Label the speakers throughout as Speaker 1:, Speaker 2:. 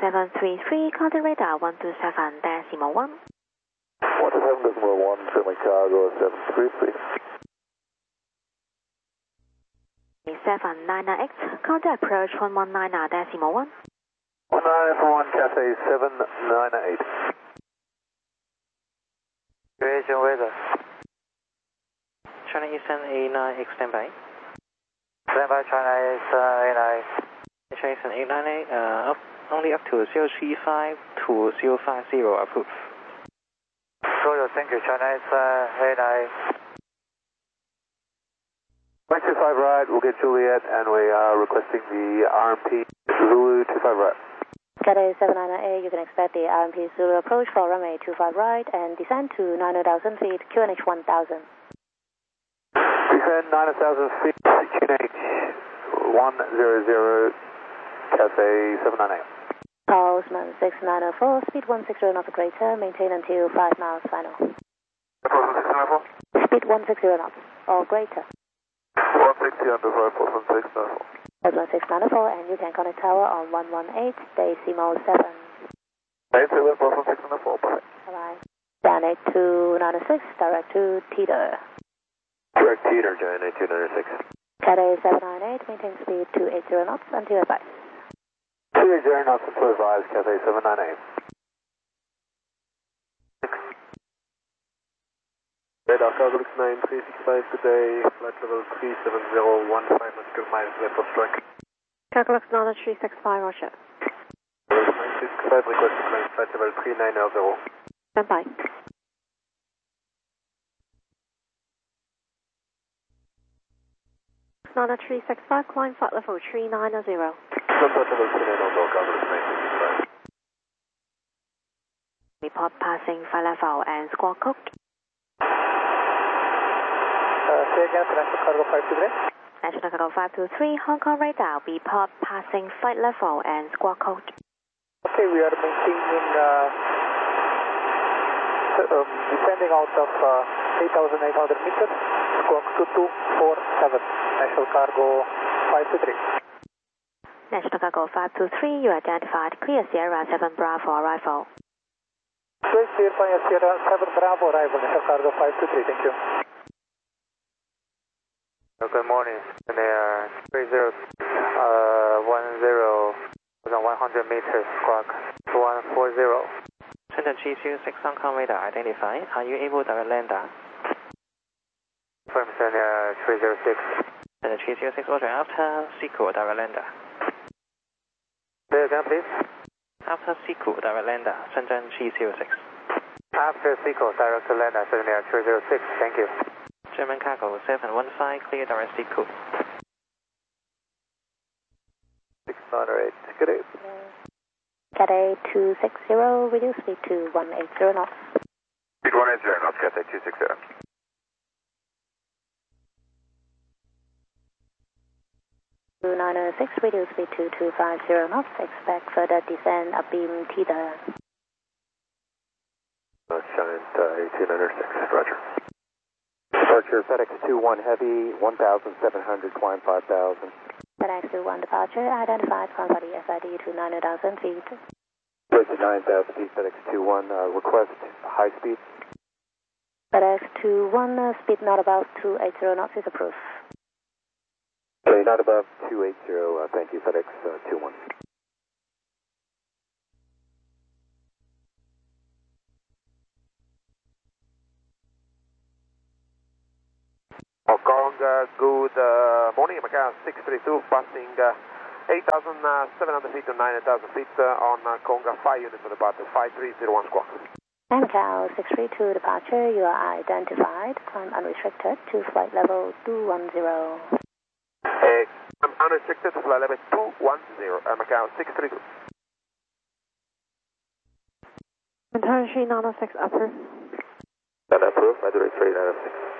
Speaker 1: 733, contact radar 127.1.
Speaker 2: 127.1, German cargo 733.
Speaker 1: 799X, contact approach 119.1.
Speaker 2: 1941, Cathay 798.
Speaker 3: Aviation weather. China Eastern A9X standby. Standby China Eastern A9. China Eastern A98, only up to 035 to 050 approved. Royal, thank you. China Eastern A9.
Speaker 2: 25 right, we'll get Juliet, and we are requesting the RMP Zulu 25 right.
Speaker 4: Cathay 798, you can expect the RMP Zulu approach for runway 25 right and descend to 9,000 feet, QNH 1000.
Speaker 2: Descend 9,000 feet, QNH 100, Cathay 798.
Speaker 4: Postman 6904, speed 160 knots greater, maintain until 5 miles final. Speed 160 knots or greater.
Speaker 2: 160 under 5,
Speaker 4: 694, and you can connect tower on 118, Decimo 7.
Speaker 2: 694, perfect.
Speaker 4: Bye-bye. Janet 296, direct to Teeter.
Speaker 2: Direct Teeter, Janet 296.
Speaker 4: Cathay 798, maintain speed 280 knots until advice.
Speaker 2: 280 knots until advice, Cathay 798. Radar cargo looks 9365 today, flight level 37015 nautical miles left of strike.
Speaker 1: Cargo Lux 9365, Roger.
Speaker 2: 9365, request to climb flight level 3900.
Speaker 1: Standby. Nana 365, climb flight level 390.
Speaker 2: Flight level 3900, cargo looks 9365.
Speaker 1: Report passing flight level and squawk code.
Speaker 3: Say again, National Cargo 523.
Speaker 1: National Cargo 523, Hong Kong radar, report passing flight level and squawk code.
Speaker 3: Okay, we are maintaining, descending out of 8,800 meters, squawk 2247, National Cargo 523.
Speaker 1: National Cargo 523, you identified clear Sierra 7 Bravo arrival.
Speaker 3: Clear Sierra 7 Bravo arrival, National Cargo 523, thank you. Good morning. They are 100 meters, squawk 2140. Center G06 Hong Kong radar identified. Are you able to land? Confirm Center 306. Center G06, Roger. After Siku, direct lander. Say again, please. After Siku, direct lander, Shenzhen G06. After Siku, direct lander, Center 306. Thank you. German cargo 715, clear direct Siku.
Speaker 2: 698, good day.
Speaker 4: Cathay 260, reduce speed to 180 knots.
Speaker 2: Speed 180 knots, Cathay 260.
Speaker 4: To 906, reduce speed to 250 knots. Expect further descent upbeam Teeter.
Speaker 2: Giant 1806, roger.
Speaker 5: Departure FedEx 21 Heavy, 1,700, climb 5,000.
Speaker 4: FedEx 21 departure, identified, contact the SID to 9,000 feet.
Speaker 5: Bridge at 9,000 feet, FedEx 21, request high speed.
Speaker 4: FedEx 21, speed not above 280 knots is approved.
Speaker 5: Okay, not above 280, thank you, FedEx 21.
Speaker 2: Hong Kong, good morning, Macau 632, passing 8,700 feet to 9,000 feet on Conga 5 units for departure 5301 squawk.
Speaker 4: Macau 632 departure, you are identified, climb unrestricted to flight level 210.
Speaker 2: I'm unrestricted to flight level 210, Macau 632.
Speaker 1: Entire 396 approved.
Speaker 2: And approved, I do it 396.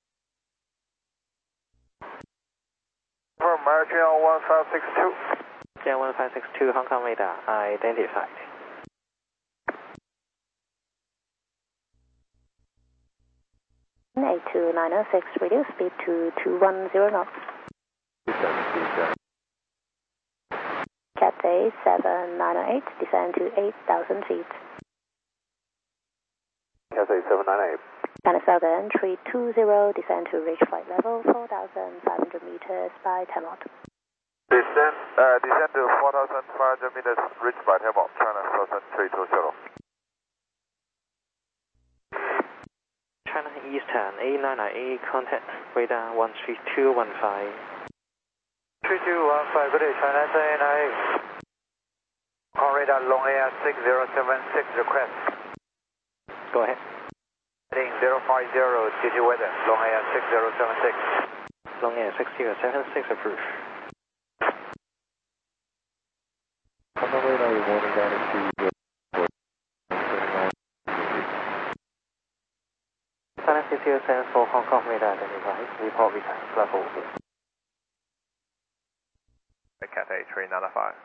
Speaker 3: From RGL 1562. RGL 1562, Hong Kong radar identified.
Speaker 4: A2906, reduce speed to 210 knots. Cathay Cathay 7908, descend to 8,000 feet.
Speaker 5: Cathay 798.
Speaker 4: China Southern 320, descend to reach flight level 4,500 meters by Tamot.
Speaker 2: Descend to 4,500 meters, reach by Tamot, China Southern 320.
Speaker 3: China Eastern A998, contact radar 13215.
Speaker 6: 3215, good day, China A998. On radar long air 6076, request.
Speaker 3: Go ahead.
Speaker 6: Heading 050, TG weather, long air 6076.
Speaker 3: Long air 6076, approved.
Speaker 5: Honda radar, you're warning down to
Speaker 3: China CCO stands for Hong Kong radar identified. Report level.
Speaker 2: Cathay 395.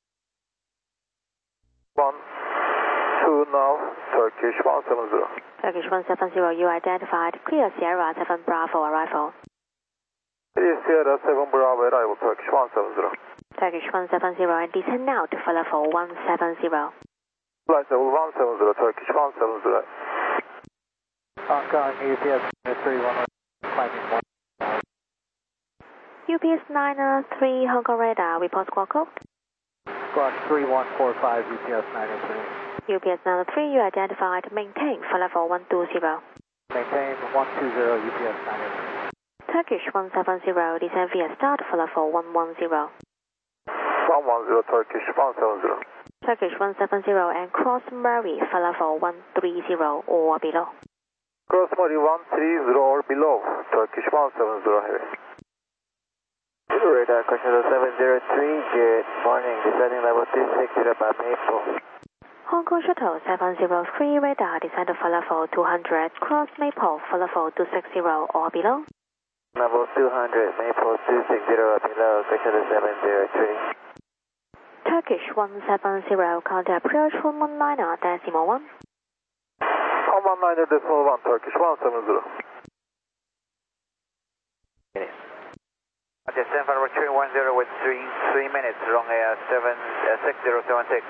Speaker 5: 1-2 now, Turkish 170.
Speaker 1: Turkish 170, you identified. Clear Sierra 7 Bravo arrival.
Speaker 5: Sierra 7 Bravo arrival, Turkish 170.
Speaker 1: Turkish 170 and descend now to flight level 170.
Speaker 5: Flight level 170, Turkish 170.
Speaker 3: Hong Kong UPS 311, climbing 1.
Speaker 1: UPS 903 Hong Kong radar, report squawk code.
Speaker 3: Squawk 3145, UPS 903.
Speaker 1: UPS 903, you identified. Maintain flight level 120.
Speaker 3: Maintain 120, UPS 903.
Speaker 1: Turkish 170, descend via start flight level 110.
Speaker 5: 110, Turkish 170.
Speaker 1: Turkish 170 and cross Murray flight level 130 or below.
Speaker 5: Cross Murray 130 or below, Turkish 170 heavy.
Speaker 3: Radar question 703, good morning, descending level 260 by Maple.
Speaker 1: Hong Kong Shuttle 703 radar descend to flight level 200, cross Maple flight level 260 or below.
Speaker 3: Level 200, Maple 260 or below, question 703.
Speaker 1: Turkish 170, contact approach 119 decimal 1.
Speaker 5: 119 decimal 1, Turkish 170.
Speaker 3: Yes.
Speaker 6: Descend for 310 with 3 minutes, long air 6076.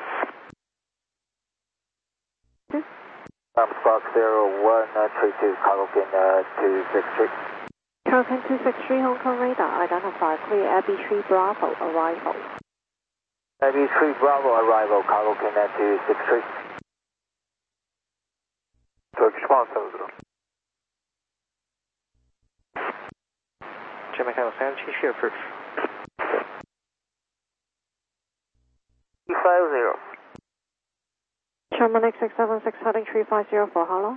Speaker 3: Squawk 0132, Cargo King 263.
Speaker 1: Cargo King 263 Hong Kong radar, identify clear Abbey 3 Bravo arrival.
Speaker 3: Abbey 3 Bravo arrival, Cargo King 263.
Speaker 5: Turkish 170.
Speaker 3: Jamaica 7, Chief approved.
Speaker 5: 350.
Speaker 1: German X676 heading 350 for hello.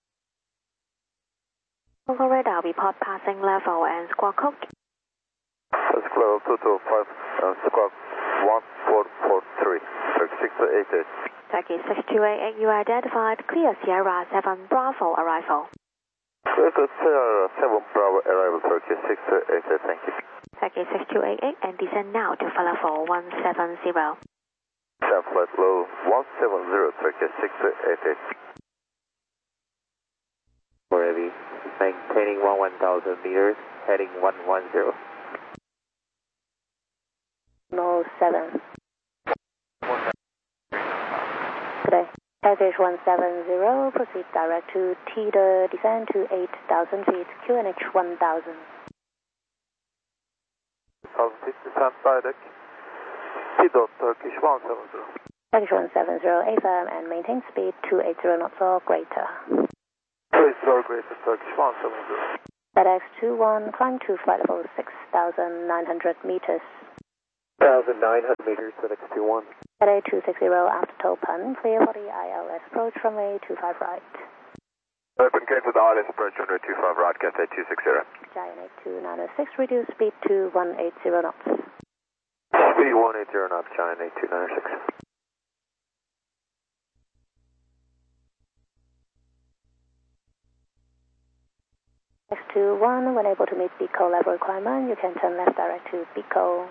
Speaker 1: Hong Kong radar, report passing level and squawk code.
Speaker 5: That's level 225, squawk 1443, Turkish 688.
Speaker 1: Turkey 6288, you identified. Clear Sierra 7 Bravo arrival.
Speaker 5: Sierra 7 Bravo arrival, Turkish 688, thank you.
Speaker 1: Turkey 6288 and descend now to flight level 170.
Speaker 5: Flight level 170, Turkish 688.
Speaker 3: For heavy, maintaining 1000 meters, heading 110.
Speaker 4: No 7. Good day. Turkish 170, proceed direct to Teeter, descend to 8,000 feet, QNH 1000.
Speaker 5: 1000 feet, descend direct. Teeter, Turkish 170.
Speaker 4: Turkish 170, AFM and maintain speed 280 knots or greater.
Speaker 5: 280 or greater, Turkish 170.
Speaker 4: FedEx 21, climb to flight level 6,900 meters.
Speaker 5: 1,900 meters, FedEx 21.
Speaker 4: FedEx 260 after Topan, clear for the ILS approach runway 25 right.
Speaker 5: Open gate with ILS approach runway 25 right, Cathay 260.
Speaker 4: Giant 8906, reduce speed to 180 knots.
Speaker 5: Speed 180 knots, China 8906.
Speaker 4: X21, when able to meet BICO level requirement, you can turn left direct to BICO.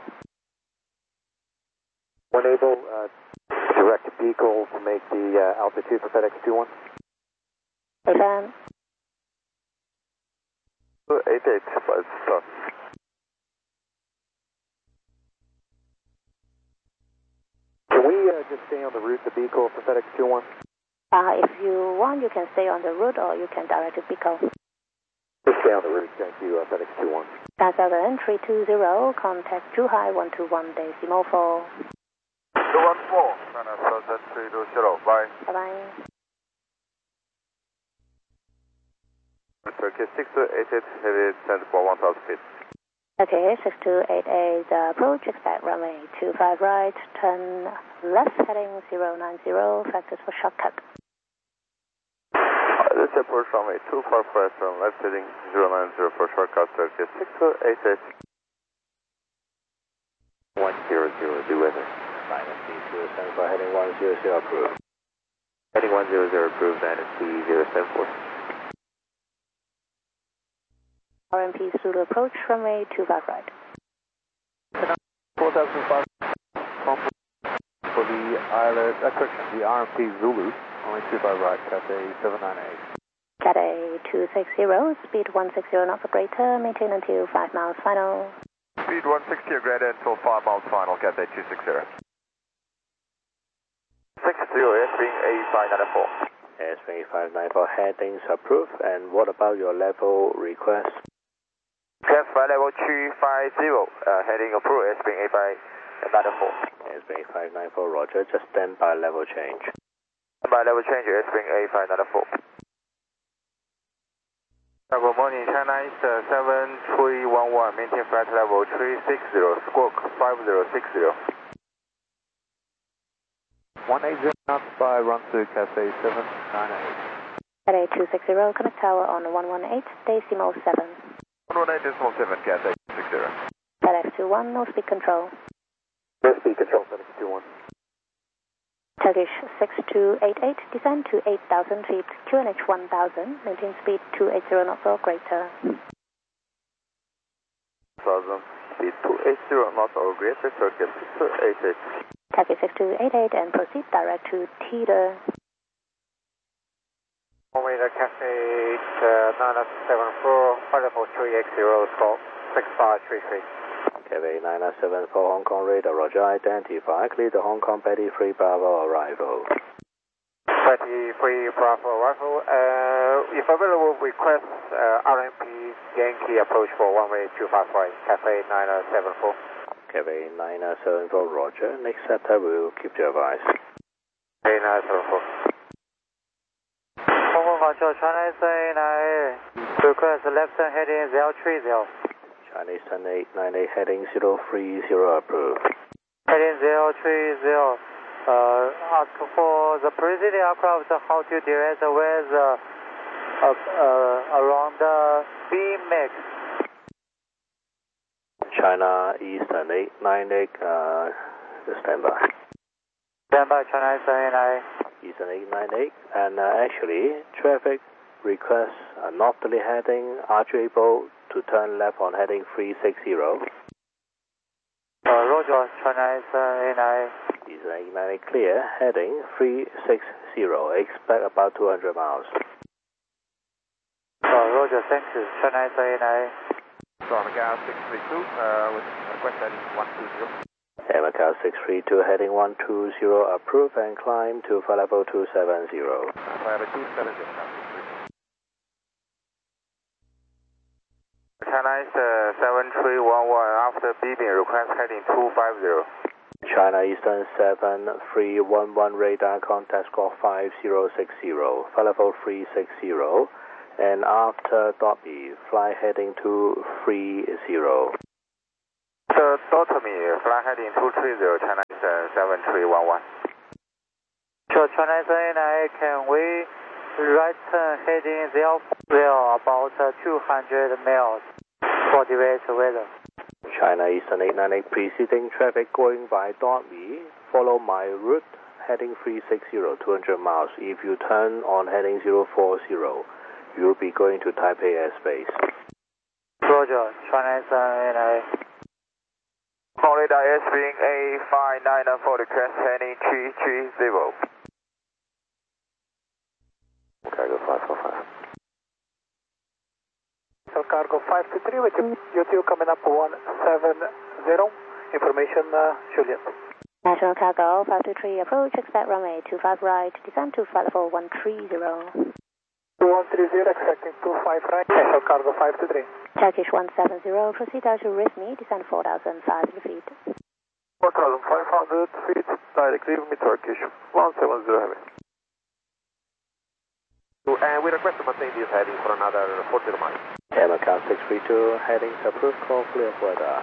Speaker 5: When able, direct vehicle to make the altitude for FedEx 21.
Speaker 4: AFM.
Speaker 5: 88, start. Can we just stay on the route to Beagle for FedEx 21?
Speaker 4: If you want, you can stay on the route or you can direct to Pico.
Speaker 5: Just stay on the route. Thank you, FedEx 21.
Speaker 4: Southern 320, contact Zhuhai 121.4.
Speaker 2: 214, China Southern 320, bye.
Speaker 4: Bye-bye.
Speaker 2: Turkey 6288, heavy descent for 1000 feet.
Speaker 4: Okay, 6288, approach, expect runway 25 right, turn left, heading 090, factors for shortcut.
Speaker 2: This is approach runway 25 right, turn left, heading 090 for shortcut, Turkey 6288.
Speaker 5: 100, do weather.
Speaker 3: Dynasty 074, heading 100, approved.
Speaker 5: Heading 100, approved, Dynasty 074.
Speaker 4: RMP Zulu approach, runway 25 right.
Speaker 5: 4005 for the island, correction, the RMP Zulu, only 25 right, Cathay 798.
Speaker 4: Cathay 260, speed 160 knots or greater, maintain until 5 miles final.
Speaker 2: Speed 160 or greater until 5 miles final, Cathay 260. 60, airspeed 8594.
Speaker 3: Airspeed 8594, headings approved. And what about your level request?
Speaker 6: Request flight level 250, heading approved, airspeed 8594.
Speaker 3: Airspeed 8594, roger, just stand by level change.
Speaker 6: By level change, airspeed 8594.
Speaker 2: Good morning, China East 7311, maintain flight level 360, squawk 5060. 180 knots by run through Cathay 798.
Speaker 4: Cathay 260, connect tower on 118, decimal 7.
Speaker 2: 118.7, Cathay 260.
Speaker 4: FedEx 21, no speed control.
Speaker 5: No speed control, FedEx 21.
Speaker 4: Turkish 6288, descend to 8,000 feet, QNH 1000, maintain speed 280 knots or greater.
Speaker 2: 1000, speed 280 knots or greater, Turkey 6288.
Speaker 4: Turkish 6288 and proceed direct to Teeter.
Speaker 3: Omega Cathay 974, flight level 380, squawk 6533. Cathay 974, Hong Kong radar, roger, identify, clear the Hong Kong Betty 3 Bravo arrival.
Speaker 6: Betty 3 Bravo arrival, if available, request RMP Yankee approach for runway 25 right, Cathay 974.
Speaker 3: Cathay 974, roger, next setup will keep you advised.
Speaker 6: Cathay 974. Hong Kong Control, China Eastern 898, request left turn heading 030.
Speaker 3: China Eastern 898, heading 030, approved.
Speaker 6: Heading 030, ask for the preceding aircraft how to direct the weather around the BMX.
Speaker 3: China Eastern 898, stand by.
Speaker 6: Stand by, China Eastern 898.
Speaker 3: Eastern 898, and actually, traffic requests a northerly heading. Are you able to turn left on heading 360?
Speaker 6: Roger, China Eastern 898.
Speaker 3: Eastern 898 clear, heading 360. Expect about 200 miles.
Speaker 6: Roger, thank you, China Eastern 898.
Speaker 2: So Macau 632, with request heading 120.
Speaker 3: Macau 632, heading 120, approved and climb to flight level 270.
Speaker 2: Flight level 270. China East 7311, after beeping, request heading 250.
Speaker 3: China Eastern 7311, radar contact squawk 5060, flight level 360, and after Dobby, fly heading 230.
Speaker 2: So, Dotomi, fly heading 230, China Eastern 7311.
Speaker 6: Sure, China Eastern 898, can we right turn heading 040, about 200 miles for direct weather?
Speaker 3: China Eastern 898, preceding traffic going by Dobby, follow my route, heading 360, 200 miles. If you turn on heading 040, you'll be going to Taipei airspace.
Speaker 6: Roger, China Eastern 898.
Speaker 2: Hong radar airspeed 8594, request heading 330.
Speaker 5: Cargo 545.
Speaker 7: So cargo 523 with you two coming up 170, information Juliet.
Speaker 4: National Cargo 523 approach, expect runway 25 right, descend to flight level 130.
Speaker 7: 2130, expecting 25 right, National Cargo 523.
Speaker 4: Turkish 170, proceed out to RIFMI, descend 4,500 feet.
Speaker 2: 4,500 feet, direct RIFMI Turkish 170 heavy. And we request to maintain this heading for another 40 miles.
Speaker 5: Macau 632, headings approved, call clear for weather.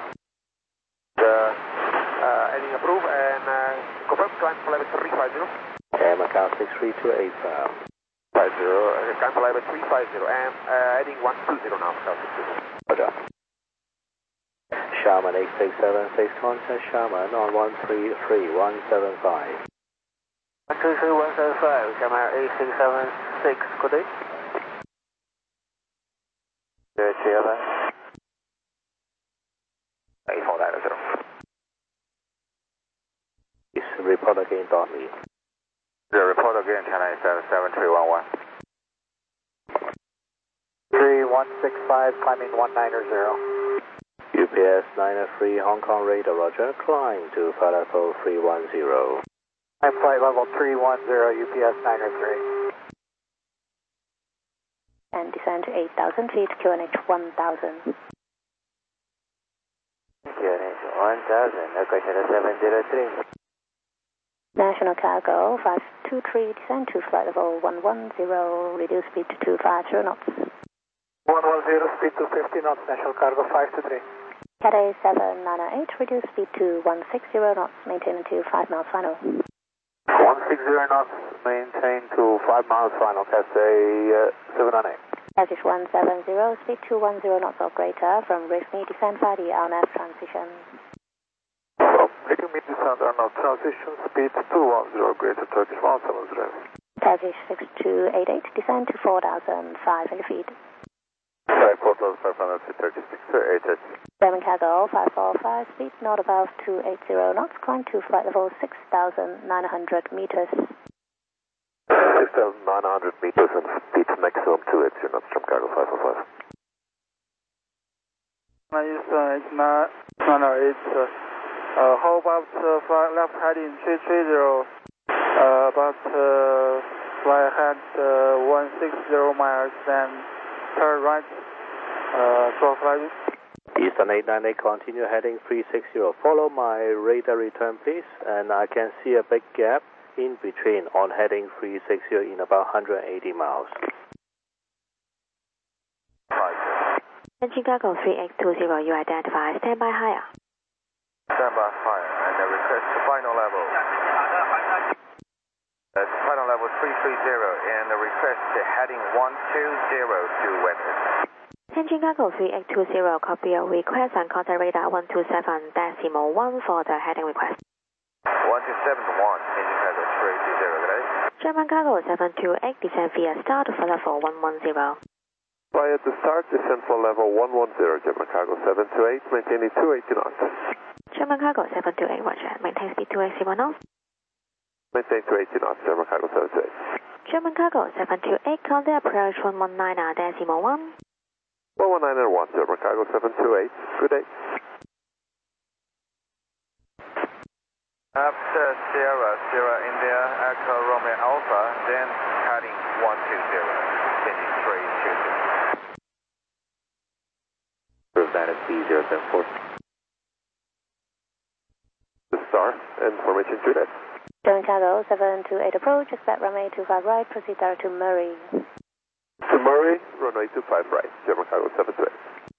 Speaker 2: Heading approved and confirm climb for level 350.
Speaker 5: Macau 632, 8
Speaker 2: 50, climb for level 350 and heading 120 now, Macau 632.
Speaker 5: Roger. Sharman 8676, contact Sharman on 133175.
Speaker 3: 123-175, Sharman 8676, good day.
Speaker 2: Good, CLS. 8490.
Speaker 5: Report again, me.
Speaker 2: The report again, China 7311.
Speaker 7: 3165, climbing 190.
Speaker 5: UPS 903, Hong Kong radar, roger. Climb to flight level 310.
Speaker 7: I'm flight level 310, UPS 903.
Speaker 4: And descend to 8,000 feet, QNH 1000.
Speaker 3: QNH 1000, location 703.
Speaker 4: National Cargo 523, descend to flight level 110, reduce speed to 250 knots.
Speaker 7: 110, speed to 50 knots, National Cargo 523.
Speaker 4: Cathay 7908, reduce speed to 160 knots, maintain to 5 miles final.
Speaker 2: 160 knots, maintain to 5 miles final, Cathay 798.
Speaker 4: Turkish 170, speed to 10 knots or greater, from RIFMI, descend via the RNAV transition.
Speaker 2: RIFMI descend RNAV transition, speed 210, greater Turkish 170.
Speaker 4: Turkish 6288, descend to 4,500 feet.
Speaker 2: Sorry, 4,500 feet, Turkish 6288.
Speaker 4: German Cargo 545, speed not above 280 knots, climb to flight level 6,900 meters.
Speaker 2: 6,900 meters and speed maximum 280 knots from Cargo 545.
Speaker 6: How about flight left heading 330, about fly ahead 160 miles and turn right, 12 flight.
Speaker 5: Eastern 898, continue heading 360. Follow my radar return, please. And I can see a big gap in between on heading 360 in about 180 miles.
Speaker 1: Engine Cargo 3820, you identify, standby higher.
Speaker 2: Standby higher, and the request to final level. Final level 330, and the request to heading 120 to Western.
Speaker 1: Engine Cargo 3820, copy your request and contact radar 127.1 for the heading request.
Speaker 2: 1271, Engine Cargo 3820, good day.
Speaker 1: German Cargo 728, descend via start to flight level 110.
Speaker 2: Fly at the start, descend for level 110, German Cargo 728, maintaining 280 knots.
Speaker 1: German Cargo 728, roger, maintain speed 280 knots.
Speaker 2: Maintain 280 knots, German Cargo 728.
Speaker 1: German Cargo 728, contact approach 119.1.
Speaker 2: 119.1, German Cargo 728, good day. After Sierra, Sierra India, Echo Romeo Alpha, then heading 120, changing 320.
Speaker 5: That is B074.
Speaker 2: The star, information to that.
Speaker 4: German Cargo 728 approach, expect runway 25 right, proceed direct to Murray.
Speaker 2: To Murray, runway 25 right, German Cargo 728.